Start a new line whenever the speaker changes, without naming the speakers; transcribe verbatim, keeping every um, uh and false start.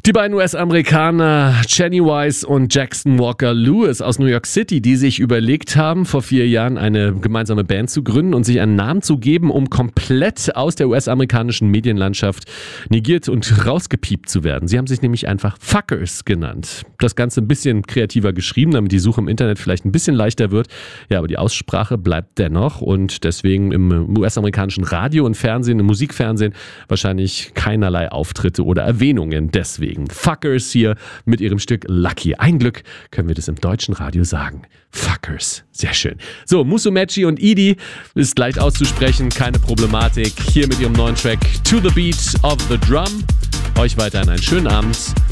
Die beiden U S-Amerikaner Jenny Weiss und Jackson Walker Lewis aus New York City, die sich überlegt haben, vor vier Jahren eine gemeinsame Band zu gründen und sich einen Namen zu geben, um komplett aus der U S-amerikanischen Medienlandschaft negiert und rausgepiept zu werden. Sie haben sich nämlich einfach Fuckers genannt. Das Ganze ein bisschen kreativer geschrieben, damit die Suche im Internet vielleicht ein bisschen leichter wird. Ja, aber die Aussprache bleibt dennoch und deswegen im U S-amerikanischen Radio und Fernsehen, im Musikfernsehen wahrscheinlich keinerlei Auftritte oder Erwähnungen deswegen. Fuckers hier mit ihrem Stück Lucky. Ein Glück können wir das im deutschen Radio sagen. Fuckers. Sehr schön. So, Musumeci und Edie ist leicht auszusprechen, keine Problematik. Hier mit ihrem neuen Track To the Beat of the Drum. Euch weiterhin einen schönen Abend